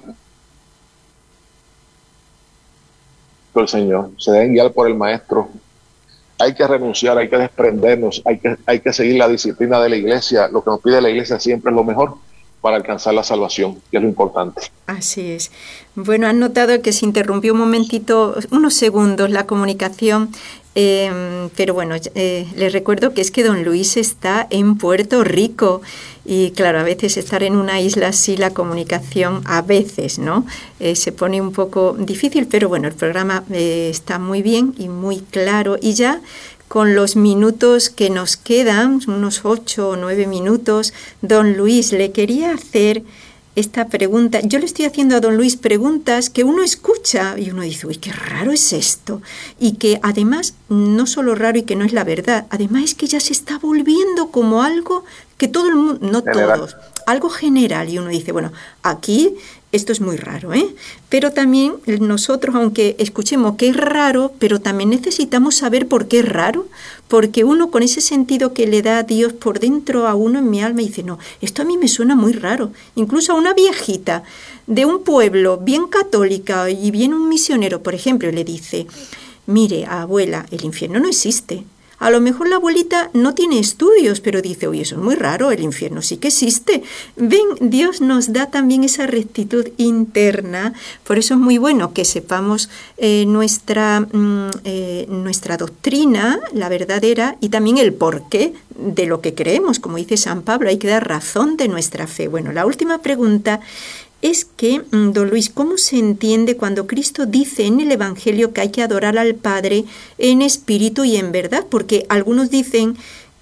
el Señor, se deben guiar por el Maestro. Hay que renunciar, hay que desprendernos, hay que, hay que seguir la disciplina de la iglesia. Lo que nos pide la iglesia siempre es lo mejor para alcanzar la salvación, que es lo importante. Así es. Bueno, han notado que se interrumpió un momentito, unos segundos, la comunicación, eh, pero bueno, eh, les recuerdo que es que don Luis está en Puerto Rico y claro, a veces estar en una isla así, la comunicación a veces, ¿no? Eh, se pone un poco difícil, pero bueno, el programa eh, está muy bien y muy claro, y ya con los minutos que nos quedan, unos ocho o nueve minutos, don Luis, le quería hacer esta pregunta. Yo le estoy haciendo a don Luis preguntas que uno escucha y uno dice, uy, qué raro es esto. Y que además, no solo raro y que no es la verdad, además es que ya se está volviendo como algo que todo el mundo, no general. Todos, algo general. Y uno dice, bueno, aquí esto es muy raro, ¿eh? Pero también nosotros, aunque escuchemos que es raro, pero también necesitamos saber por qué es raro, porque uno con ese sentido que le da a Dios por dentro a uno en mi alma dice, no, esto a mí me suena muy raro. Incluso a una viejita de un pueblo bien católica y bien un misionero, por ejemplo, le dice, mire, abuela, el infierno no existe. A lo mejor la abuelita no tiene estudios, pero dice, oye, eso es muy raro, el infierno sí que existe. Ven, Dios nos da también esa rectitud interna, por eso es muy bueno que sepamos eh, nuestra, mm, eh, nuestra doctrina, la verdadera, y también el porqué de lo que creemos. Como dice San Pablo, hay que dar razón de nuestra fe. Bueno, la última pregunta es que, don Luis, ¿cómo se entiende cuando Cristo dice en el Evangelio que hay que adorar al Padre en espíritu y en verdad? Porque algunos dicen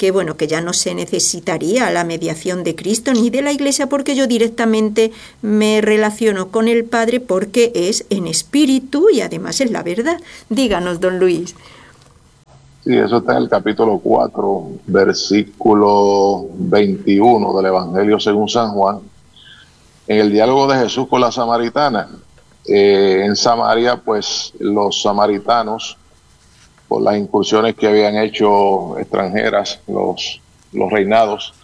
que bueno, que ya no se necesitaría la mediación de Cristo ni de la Iglesia, porque yo directamente me relaciono con el Padre porque es en espíritu y además es la verdad. Díganos, don Luis. Sí, eso está en el capítulo cuatro, versículo veintiuno del Evangelio según San Juan, en el diálogo de Jesús con la samaritana. Eh, en Samaria, pues los samaritanos, por las incursiones que habían hecho extranjeras, los, los reinados,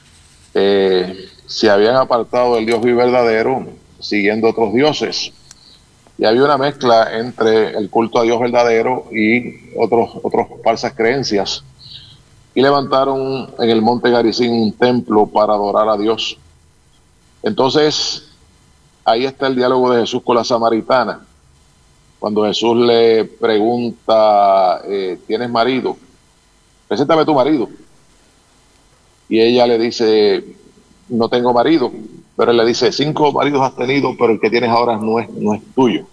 eh, se habían apartado del Dios vivo y verdadero, siguiendo otros dioses. Y había una mezcla entre el culto a Dios verdadero y otros, otras falsas creencias. Y levantaron en el monte Garizim un templo para adorar a Dios. Entonces, ahí está el diálogo de Jesús con la samaritana. Cuando Jesús le pregunta, eh, ¿tienes marido? Preséntame tu marido. Y ella le dice, no tengo marido. Pero él le dice, cinco maridos has tenido, pero el que tienes ahora no es, no es tuyo.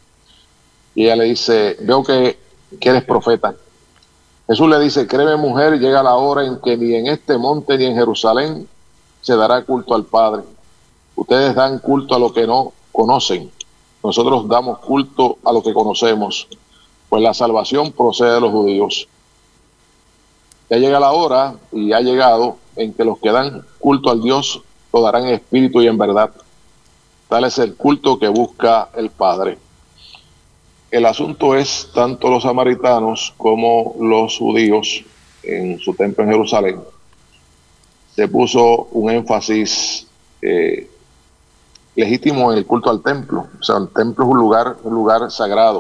Y ella le dice, veo que, que eres profeta. Jesús le dice, créeme mujer, llega la hora en que ni en este monte ni en Jerusalén se dará culto al Padre. Ustedes dan culto a lo que no conocen. Nosotros damos culto a lo que conocemos, pues la salvación procede de los judíos. Ya llega la hora, y ha llegado, en que los que dan culto al Dios lo darán en espíritu y en verdad. Tal es el culto que busca el Padre. El asunto es, tanto los samaritanos como los judíos, en su templo en Jerusalén, se puso un énfasis eh, legítimo en el culto al templo. O sea, el templo es un lugar, un lugar sagrado.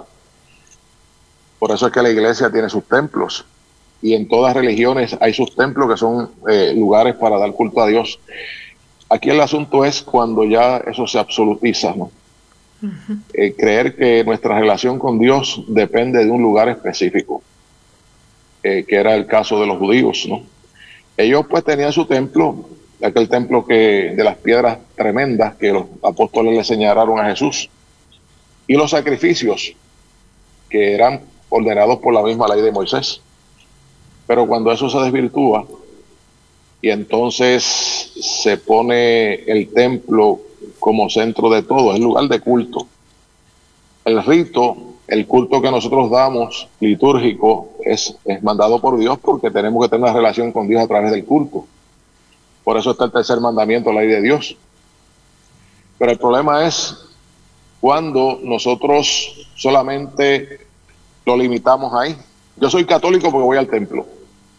Por eso es que la iglesia tiene sus templos. Y en todas religiones hay sus templos que son eh, lugares para dar culto a Dios. Aquí el asunto es cuando ya eso se absolutiza, ¿no? Uh-huh. Eh, creer que nuestra relación con Dios depende de un lugar específico, eh, que era el caso de los judíos, ¿no? Ellos pues tenían su templo, aquel templo que de las piedras tremendas que los apóstoles le señalaron a Jesús, y los sacrificios que eran ordenados por la misma ley de Moisés. Pero cuando eso se desvirtúa y entonces se pone el templo como centro de todo, es lugar de culto. El rito, el culto que nosotros damos, litúrgico, es, es mandado por Dios porque tenemos que tener una relación con Dios a través del culto. Por eso está el tercer mandamiento, la ley de Dios. Pero el problema es cuando nosotros solamente lo limitamos ahí. Yo soy católico porque voy al templo.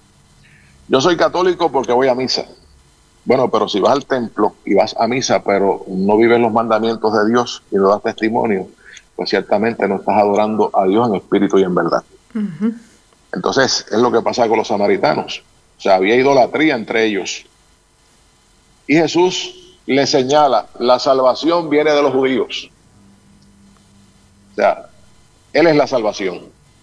Yo soy católico porque voy a misa. Bueno, pero si vas al templo y vas a misa, pero no vives los mandamientos de Dios y no das testimonio, pues ciertamente no estás adorando a Dios en espíritu y en verdad. Uh-huh. Entonces, es lo que pasa con los samaritanos. O sea, había idolatría entre ellos. Y Jesús le señala, la salvación viene de los judíos. O sea, Él es la salvación.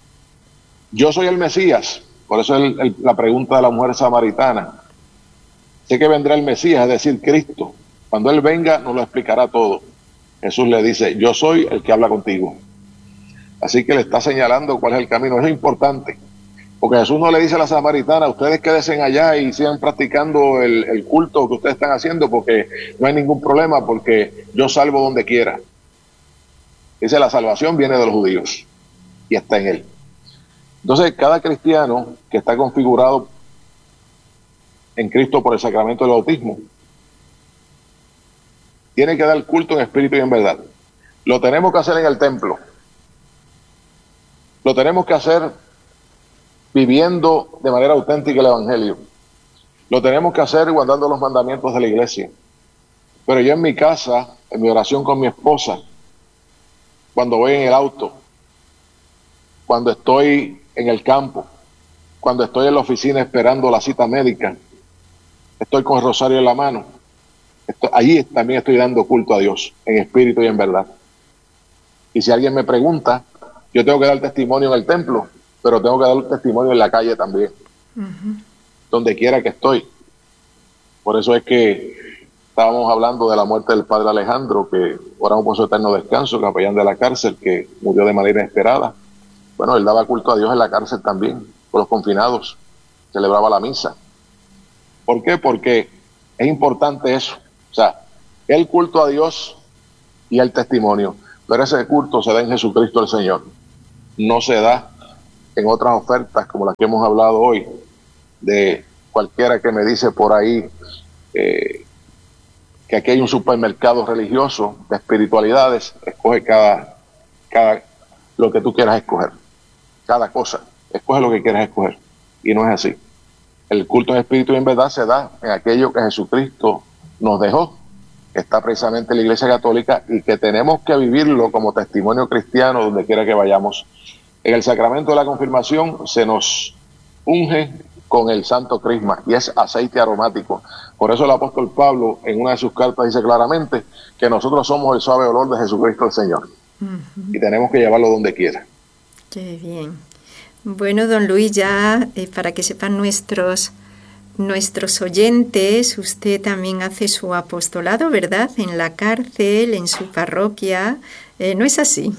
Yo soy el Mesías. Por eso el, el, la pregunta de la mujer samaritana. Sé que vendrá el Mesías, es decir, Cristo. Cuando Él venga, nos lo explicará todo. Jesús le dice, yo soy el que habla contigo. Así que le está señalando cuál es el camino. Eso es importante. Porque Jesús no le dice a la samaritana, ustedes quédense allá y sigan practicando el, el culto que ustedes están haciendo porque no hay ningún problema, porque yo salvo donde quiera. Dice, la salvación viene de los judíos y está en Él. Entonces, cada cristiano que está configurado en Cristo por el sacramento del bautismo tiene que dar culto en espíritu y en verdad. Lo tenemos que hacer en el templo. Lo tenemos que hacer viviendo de manera auténtica el Evangelio. Lo tenemos que hacer guardando los mandamientos de la iglesia. Pero yo en mi casa, en mi oración con mi esposa, cuando voy en el auto, cuando estoy en el campo, cuando estoy en la oficina esperando la cita médica, estoy con el rosario en la mano, estoy, allí también estoy dando culto a Dios, en espíritu y en verdad. Y si alguien me pregunta, yo tengo que dar testimonio en el templo, pero tengo que dar testimonio en la calle también, uh-huh. donde quiera que estoy. Por eso es que estábamos hablando de la muerte del padre Alejandro, que oramos por su eterno descanso, capellán de la cárcel, que murió de manera inesperada. Bueno, él daba culto a Dios en la cárcel también, por los confinados, celebraba la misa. ¿Por qué? Porque es importante eso. O sea, el culto a Dios y el testimonio, pero ese culto se da en Jesucristo el Señor. No se da en otras ofertas como las que hemos hablado hoy, de cualquiera que me dice por ahí eh, que aquí hay un supermercado religioso de espiritualidades. Escoge cada, cada lo que tú quieras escoger, cada cosa, escoge lo que quieras escoger, y no es así. El culto en espíritu y en verdad se da en aquello que Jesucristo nos dejó, que está precisamente en la Iglesia Católica, y que tenemos que vivirlo como testimonio cristiano donde quiera que vayamos. En el sacramento de la confirmación se nos unge con el santo crisma, y es aceite aromático. Por eso el apóstol Pablo en una de sus cartas dice claramente que nosotros somos el suave olor de Jesucristo el Señor. Uh-huh. Y tenemos que llevarlo donde quiera. Qué bien. Bueno, don Luis, ya eh, para que sepan nuestros, nuestros oyentes, usted también hace su apostolado, ¿verdad? En la cárcel, en su parroquia. Eh, ¿No es así?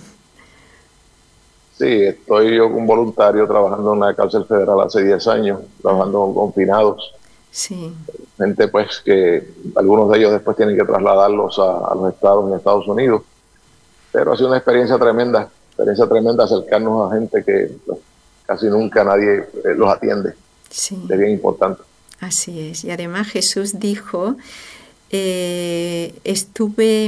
Sí, estoy yo como voluntario trabajando en una cárcel federal hace diez años, trabajando con confinados. Sí. Gente pues que algunos de ellos después tienen que trasladarlos a, a los estados en Estados Unidos. Pero ha sido una experiencia tremenda, experiencia tremenda acercarnos a gente que pues, casi nunca nadie eh, los atiende. Sí. Es bien importante. Así es. Y además Jesús dijo, eh, estuve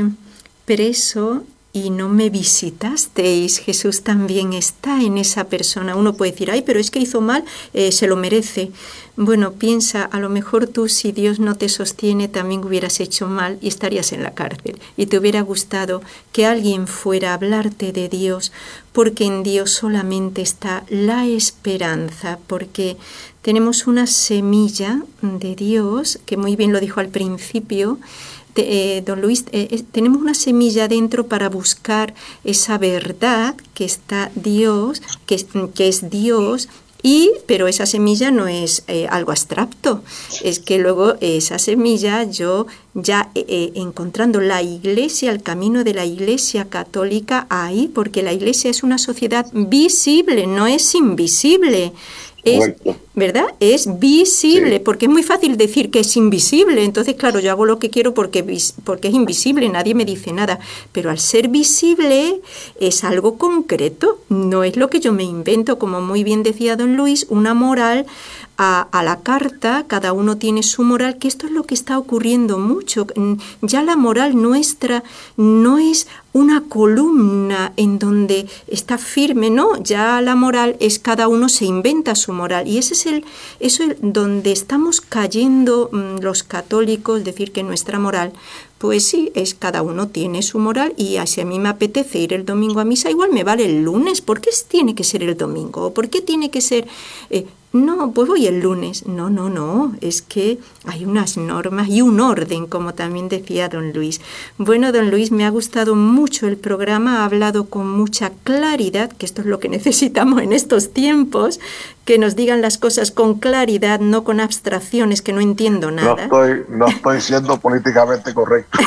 preso y no me visitasteis. Jesús también está en esa persona. Uno puede decir, ay, pero es que hizo mal, eh, se lo merece. Bueno, piensa, a lo mejor tú, si Dios no te sostiene, también hubieras hecho mal y estarías en la cárcel. Y te hubiera gustado que alguien fuera a hablarte de Dios, porque en Dios solamente está la esperanza, porque tenemos una semilla de Dios, que muy bien lo dijo al principio, Eh, don Luis, eh, eh, tenemos una semilla dentro para buscar esa verdad que está Dios, que, que es Dios, y, pero esa semilla no es eh, algo abstracto, es que luego esa semilla yo ya eh, eh, encontrando la iglesia, el camino de la iglesia católica ahí, porque la iglesia es una sociedad visible, no es invisible. Es, ¿verdad? Es visible, sí. Porque es muy fácil decir que es invisible. Entonces, claro, yo hago lo que quiero porque, porque es invisible, nadie me dice nada. Pero al ser visible es algo concreto, no es lo que yo me invento, como muy bien decía don Luis, una moral a, a la carta, cada uno tiene su moral, que esto es lo que está ocurriendo mucho. Ya la moral nuestra no es una columna en donde está firme, no, ya la moral es cada uno se inventa su moral, y ese es el, eso es donde estamos cayendo mmm, los católicos, decir que nuestra moral, pues sí, es cada uno tiene su moral, y si a mí me apetece ir el domingo a misa, igual me vale el lunes. ¿Por qué tiene que ser el domingo? ¿Por qué tiene que ser...? Eh, no, pues voy el lunes. No, no, no, es que hay unas normas y un orden, como también decía don Luis. Bueno, don Luis, me ha gustado mucho el programa, ha hablado con mucha claridad, que esto es lo que necesitamos en estos tiempos, que nos digan las cosas con claridad, no con abstracciones, que no entiendo nada. No estoy, no estoy siendo políticamente correcto.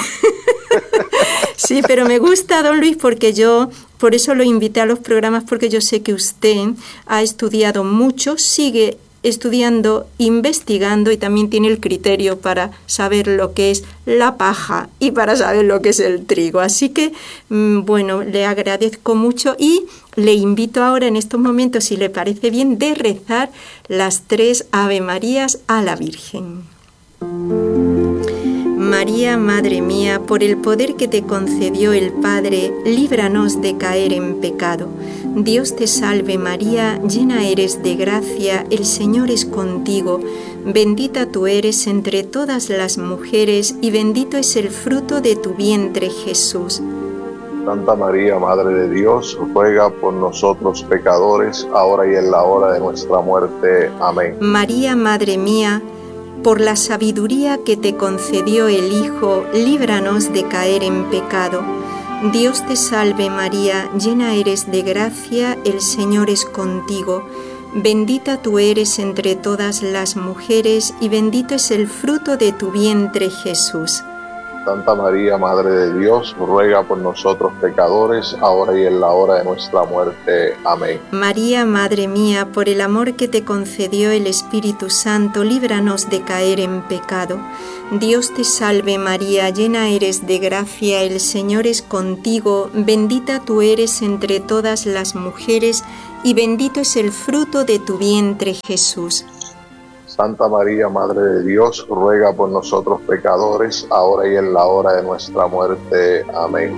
Sí, pero me gusta, don Luis, porque yo, por eso lo invité a los programas, porque yo sé que usted ha estudiado mucho, sigue estudiando, investigando, y también tiene el criterio para saber lo que es la paja y para saber lo que es el trigo. Así que, bueno, le agradezco mucho y le invito ahora en estos momentos, si le parece bien, de rezar las tres Ave Marías a la Virgen. María, Madre mía, por el poder que te concedió el Padre, líbranos de caer en pecado. Dios te salve María, llena eres de gracia, el Señor es contigo. Bendita tú eres entre todas las mujeres y bendito es el fruto de tu vientre, Jesús. Santa María, Madre de Dios, ruega por nosotros pecadores, ahora y en la hora de nuestra muerte. Amén. María, Madre mía, por la sabiduría que te concedió el Hijo, líbranos de caer en pecado. Dios te salve María, llena eres de gracia, el Señor es contigo. Bendita tú eres entre todas las mujeres y bendito es el fruto de tu vientre, Jesús. Santa María, Madre de Dios, ruega por nosotros pecadores, ahora y en la hora de nuestra muerte. Amén. María, Madre mía, por el amor que te concedió el Espíritu Santo, líbranos de caer en pecado. Dios te salve María, llena eres de gracia, el Señor es contigo, bendita tú eres entre todas las mujeres, y bendito es el fruto de tu vientre, Jesús. Santa María, Madre de Dios, ruega por nosotros pecadores, ahora y en la hora de nuestra muerte. Amén.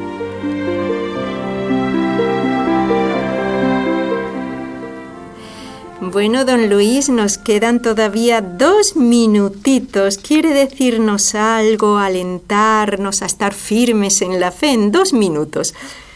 Bueno, don Luis, nos quedan todavía dos minutitos. ¿Quiere decirnos algo, alentarnos a estar firmes en la fe en dos minutos?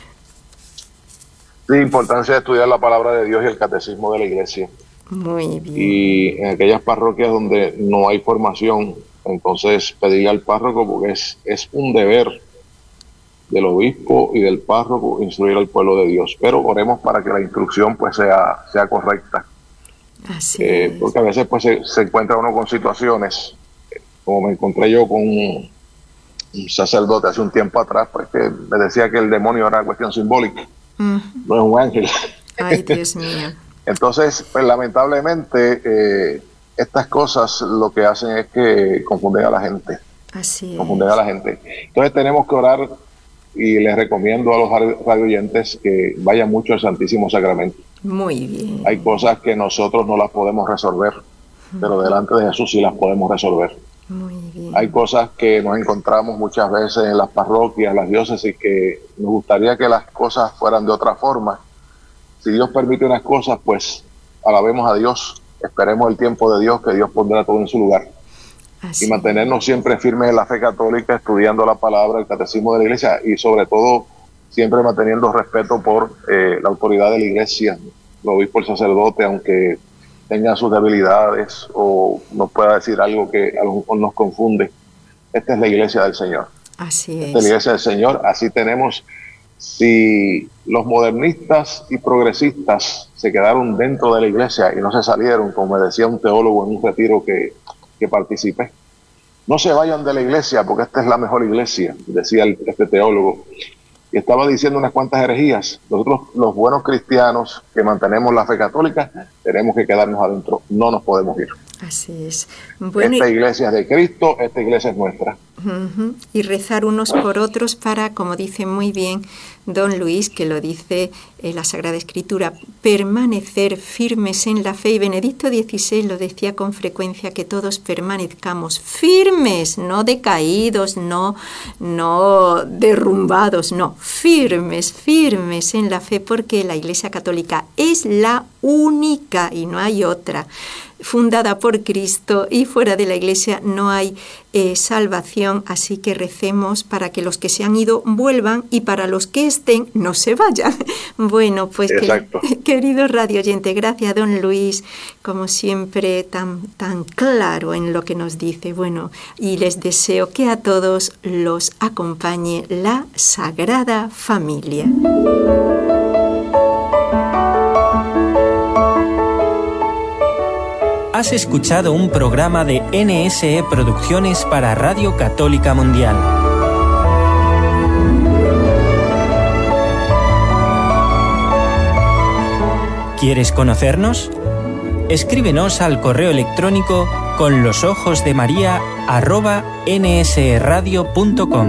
La importancia de estudiar la palabra de Dios y el catecismo de la Iglesia. Muy bien. Y en aquellas parroquias donde no hay formación, entonces pedirle al párroco, porque es, es un deber del obispo y del párroco instruir al pueblo de Dios. Pero oremos para que la instrucción pues sea, sea correcta. Así eh, es. Porque a veces pues se, se encuentra uno con situaciones, como me encontré yo con un, un sacerdote hace un tiempo atrás, pues que me decía que el demonio era cuestión simbólica, uh-huh. no es un ángel. Ay, Dios mío. Entonces, pues lamentablemente, eh, estas cosas lo que hacen es que confunden a la gente. Así es. Confunden a la gente. Entonces tenemos que orar, y les recomiendo a los radioyentes que vayan mucho al Santísimo Sacramento. Muy bien. Hay cosas que nosotros no las podemos resolver, uh-huh. pero delante de Jesús sí las podemos resolver. Muy bien. Hay cosas que nos encontramos muchas veces en las parroquias, las diócesis, que nos gustaría que las cosas fueran de otra forma. Si Dios permite unas cosas, pues alabemos a Dios, esperemos el tiempo de Dios, que Dios pondrá todo en su lugar. Así. Y mantenernos siempre firmes en la fe católica, estudiando la palabra, el catecismo de la Iglesia, y sobre todo siempre manteniendo respeto por eh, la autoridad de la Iglesia, el obispo, el sacerdote, aunque tenga sus debilidades o nos pueda decir algo que a lo mejor nos confunde. Esta es la Iglesia del Señor. Así es. Esta es la Iglesia del Señor, así tenemos. Si los modernistas y progresistas se quedaron dentro de la Iglesia y no se salieron, como me decía un teólogo en un retiro que, que participé, no se vayan de la Iglesia porque esta es la mejor Iglesia, decía el, este teólogo, y estaba diciendo unas cuantas herejías. Nosotros, los buenos cristianos que mantenemos la fe católica, tenemos que quedarnos adentro, no nos podemos ir. Así es. Bueno, esta iglesia es de Cristo, esta iglesia es nuestra. Uh-huh. Y rezar unos por otros para, como dice muy bien don Luis, que lo dice en la Sagrada Escritura, permanecer firmes en la fe. Y Benedicto dieciséis lo decía con frecuencia, que todos permanezcamos firmes, no decaídos, no, no derrumbados, no, firmes, firmes en la fe, porque la Iglesia Católica es la única y no hay otra, fundada por Cristo, y fuera de la Iglesia no hay eh, salvación, así que recemos para que los que se han ido vuelvan y para los que estén no se vayan. Bueno, pues que, querido radio oyente, gracias don Luis, como siempre tan, tan claro en lo que nos dice. Bueno, y les deseo que a todos los acompañe la Sagrada Familia. Has escuchado un programa de N S E Producciones para Radio Católica Mundial. ¿Quieres conocernos? Escríbenos al correo electrónico con los ojos de María arroba n s e radio punto com.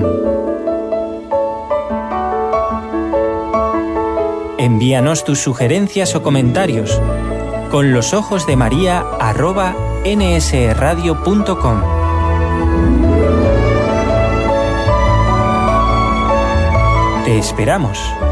Envíanos tus sugerencias o comentarios con los ojos de María arroba n s e radio punto com. Te esperamos.